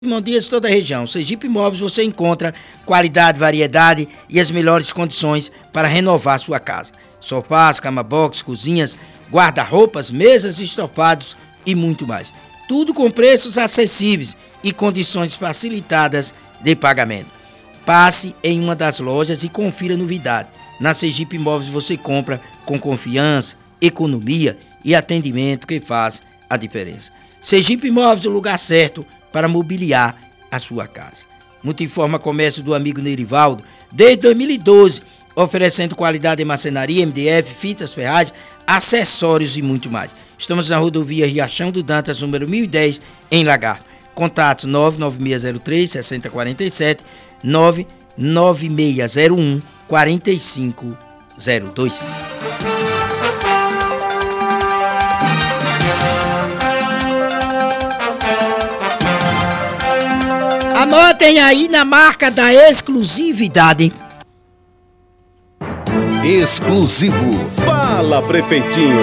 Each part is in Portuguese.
Imóveis toda a região. Sergipe Imóveis você encontra qualidade, variedade e as melhores condições para renovar sua casa. Sofás, cama box, cozinhas, guarda-roupas, mesas, estofados e muito mais. Tudo com preços acessíveis e condições facilitadas de pagamento. Passe em uma das lojas e confira a novidade. Na Sergipe Imóveis você compra com confiança, economia e atendimento que faz a diferença. Sergipe Imóveis é o lugar certo para mobiliar a sua casa. Multiforma Comércio do amigo Nerivaldo, desde 2012, oferecendo qualidade em marcenaria, MDF, fitas, ferragens, acessórios e muito mais. Estamos na rodovia Riachão do Dantas, número 1010, em Lagarto. Contatos 99603-6047, 99601-4502. Anotem aí na marca da exclusividade. Exclusivo. Fala, prefeitinho.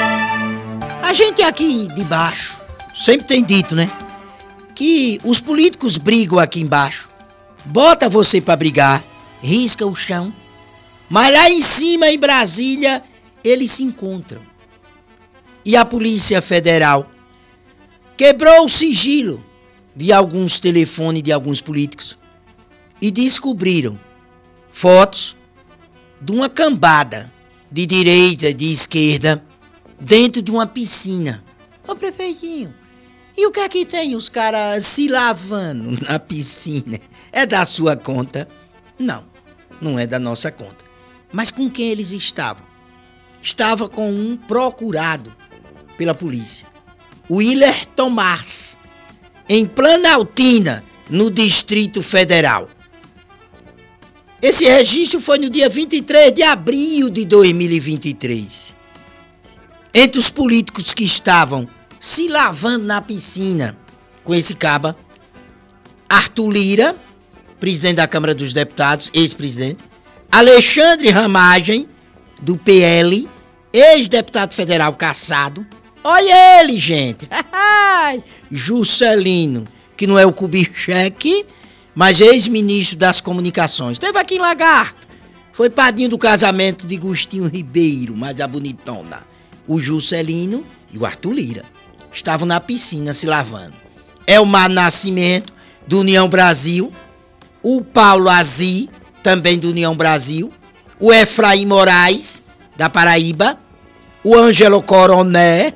A gente aqui de baixo sempre tem dito, né? Que os políticos brigam aqui embaixo. Bota você pra brigar, risca o chão. Mas lá em cima, em Brasília, eles se encontram. E a Polícia Federal quebrou o sigilo de alguns telefones de alguns políticos e descobriram fotos de uma cambada de direita e de esquerda dentro de uma piscina. Ô prefeitinho, e o que é que tem os caras se lavando na piscina? É da sua conta? Não, não é da nossa conta. Mas com quem eles estavam? Estava com um procurado pela polícia, o Willer Tomás, em Planaltina, no Distrito Federal. Esse registro foi no dia 23 de abril de 2023. Entre os políticos que estavam se lavando na piscina com esse caba, Arthur Lira, presidente da Câmara dos Deputados, ex-presidente, Alexandre Ramagem, do PL, ex-deputado federal cassado. Olha ele, gente! Juscelino, que não é o Kubitschek, mas ex-ministro das comunicações. Esteve aqui em Lagarto. Foi padrinho do casamento de Agostinho Ribeiro, mas a bonitona. O Juscelino e o Arthur Lira estavam na piscina se lavando. Elmar Nascimento, do União Brasil. O Paulo Azi, também do União Brasil. O Efraim Moraes, da Paraíba. O Ângelo Coroné,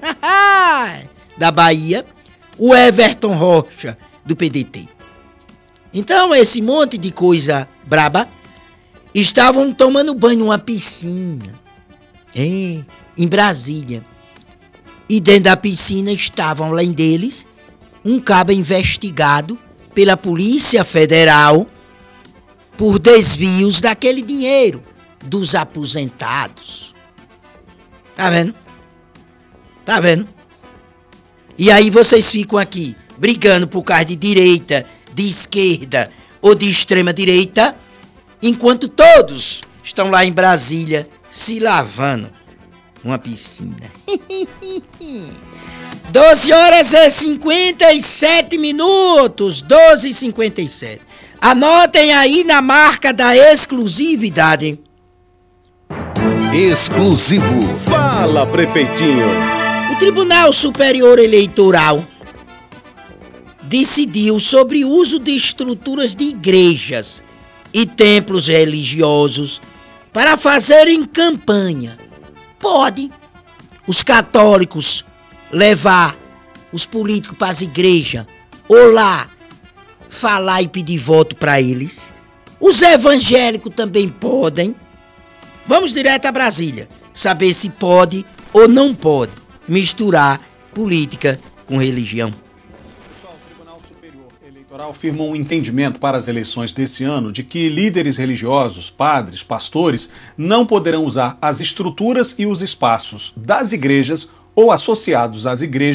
da Bahia. O Everton Rocha, do PDT. Então, esse monte de coisa braba estavam tomando banho numa piscina, em Brasília. E dentro da piscina estavam, além deles, um cabo investigado pela Polícia Federal por desvios daquele dinheiro dos aposentados. Tá vendo? Tá vendo? E aí vocês ficam aqui brigando por causa de direita, de esquerda ou de extrema direita, enquanto todos estão lá em Brasília se lavando numa piscina. 12 horas e 57 minutos, 12h57. Anotem aí na marca da exclusividade. Exclusivo. Fala, prefeitinho. O Tribunal Superior Eleitoral decidiu sobre o uso de estruturas de igrejas e templos religiosos para fazerem campanha. Pode os católicos levar os políticos para as igrejas ou lá falar e pedir voto para eles. Os evangélicos também podem. Vamos direto a Brasília, saber se pode ou não pode misturar política com religião. O Tribunal Superior Eleitoral firmou um entendimento para as eleições desse ano de que líderes religiosos, padres, pastores, não poderão usar as estruturas e os espaços das igrejas ou associados às igrejas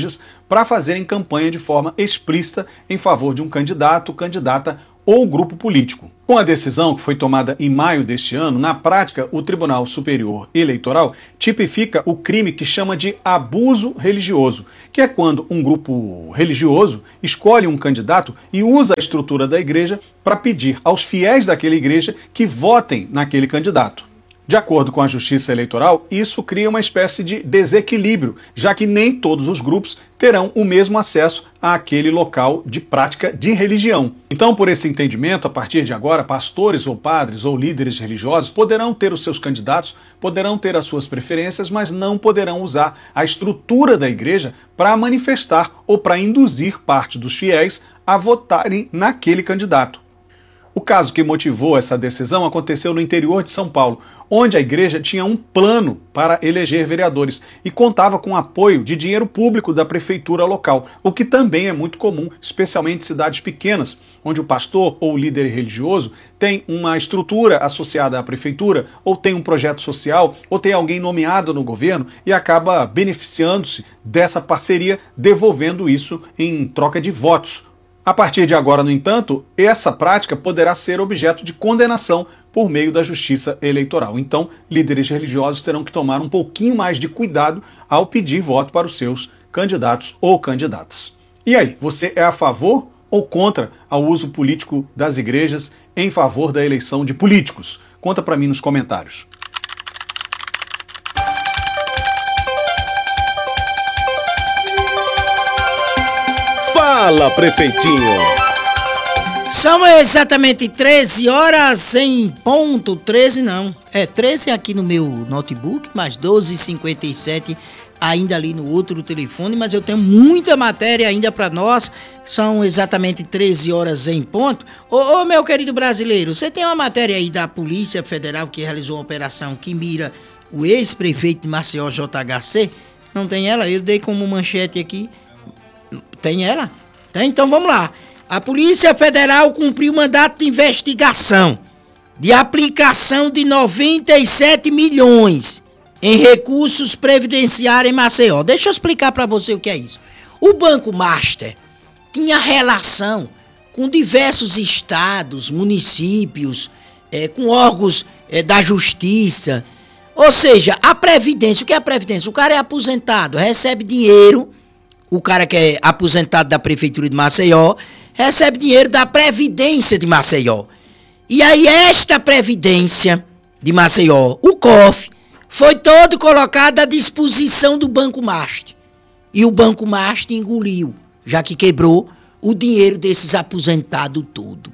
para fazerem campanha de forma explícita em favor de um candidato, candidata ou grupo político. Com a decisão que foi tomada em maio deste ano, na prática, o Tribunal Superior Eleitoral tipifica o crime que chama de abuso religioso, que é quando um grupo religioso escolhe um candidato e usa a estrutura da igreja para pedir aos fiéis daquela igreja que votem naquele candidato. De acordo com a Justiça Eleitoral, isso cria uma espécie de desequilíbrio, já que nem todos os grupos terão o mesmo acesso àquele local de prática de religião. Então, por esse entendimento, a partir de agora, pastores ou padres ou líderes religiosos poderão ter os seus candidatos, poderão ter as suas preferências, mas não poderão usar a estrutura da igreja para manifestar ou para induzir parte dos fiéis a votarem naquele candidato. O caso que motivou essa decisão aconteceu no interior de São Paulo, onde a igreja tinha um plano para eleger vereadores e contava com apoio de dinheiro público da prefeitura local, o que também é muito comum, especialmente em cidades pequenas, onde o pastor ou líder religioso tem uma estrutura associada à prefeitura, ou tem um projeto social, ou tem alguém nomeado no governo e acaba beneficiando-se dessa parceria, devolvendo isso em troca de votos. A partir de agora, no entanto, essa prática poderá ser objeto de condenação por meio da Justiça Eleitoral. Então, líderes religiosos terão que tomar um pouquinho mais de cuidado ao pedir voto para os seus candidatos ou candidatas. E aí, você é a favor ou contra o uso político das igrejas em favor da eleição de políticos? Conta para mim nos comentários. Fala, prefeitinho! São exatamente 13 horas em ponto, 13 não, 13 aqui no meu notebook, mas 12h57 ainda ali no outro telefone, mas eu tenho muita matéria ainda para nós, são exatamente 13 horas em ponto. Ô meu querido brasileiro, você tem uma matéria aí da Polícia Federal que realizou uma operação que mira o ex-prefeito de Maceió, JHC? Não tem ela? Eu dei como manchete aqui. Tem ela? Tem? Então vamos lá. A Polícia Federal cumpriu mandato de investigação de aplicação de 97 milhões em recursos previdenciários em Maceió. Deixa eu explicar para você o que é isso. O Banco Master tinha relação com diversos estados, municípios, com órgãos da justiça. Ou seja, a Previdência, o que é a Previdência? O cara é aposentado, recebe dinheiro. O cara que é aposentado da Prefeitura de Maceió recebe dinheiro da Previdência de Maceió. E aí esta Previdência de Maceió, o COF, foi todo colocado à disposição do Banco Master. E o Banco Master engoliu, já que quebrou o dinheiro desses aposentados todo.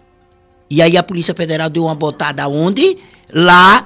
E aí a Polícia Federal deu uma botada onde? Lá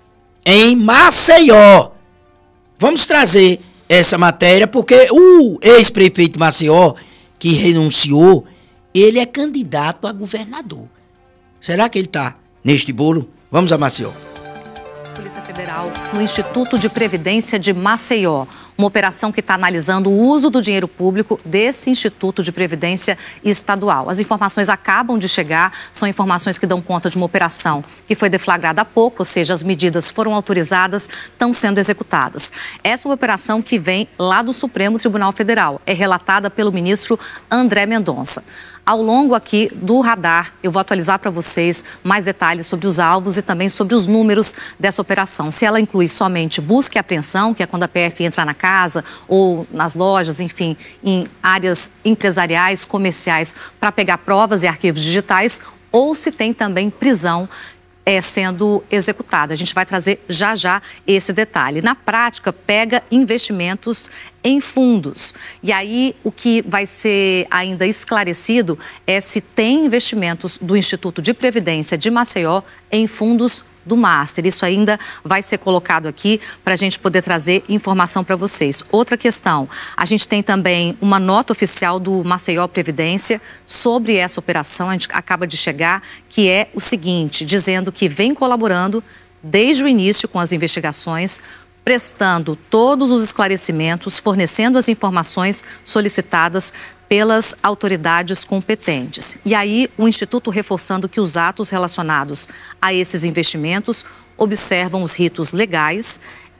em Maceió. Vamos trazer essa matéria, porque o ex-prefeito de Maceió, que renunciou, ele é candidato a governador. Será que ele está neste bolo? Vamos a Maceió. Polícia Federal no Instituto de Previdência de Maceió. Uma operação que está analisando o uso do dinheiro público desse Instituto de Previdência Estadual. As informações acabam de chegar, são informações que dão conta de uma operação que foi deflagrada há pouco, ou seja, as medidas foram autorizadas, estão sendo executadas. Essa é uma operação que vem lá do Supremo Tribunal Federal, é relatada pelo ministro André Mendonça. Ao longo aqui do radar, eu vou atualizar para vocês mais detalhes sobre os alvos e também sobre os números dessa operação. Se ela inclui somente busca e apreensão, que é quando a PF entra na casa ou nas lojas, enfim, em áreas empresariais, comerciais, para pegar provas e arquivos digitais, ou se tem também prisão sendo executada. A gente vai trazer já já esse detalhe. Na prática, pega investimentos em fundos. E aí, o que vai ser ainda esclarecido é se tem investimentos do Instituto de Previdência de Maceió em fundos do Master. Isso ainda vai ser colocado aqui para a gente poder trazer informação para vocês. Outra questão, a gente tem também uma nota oficial do Maceió Previdência sobre essa operação, a gente acaba de chegar, que é o seguinte, dizendo que vem colaborando desde o início com as investigações, prestando todos os esclarecimentos, fornecendo as informações solicitadas pelas autoridades competentes. E aí, o Instituto reforçando que os atos relacionados a esses investimentos observam os ritos legais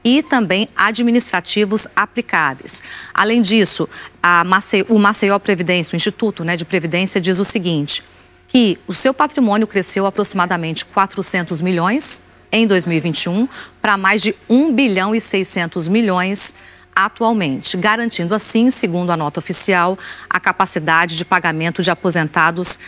e também administrativos aplicáveis. Além disso, o Maceió Previdência, o Instituto de Previdência, diz o seguinte, que o seu patrimônio cresceu aproximadamente 400 milhões em 2021 para mais de 1 bilhão e 600 milhões atualmente, garantindo assim, segundo a nota oficial, a capacidade de pagamento de aposentados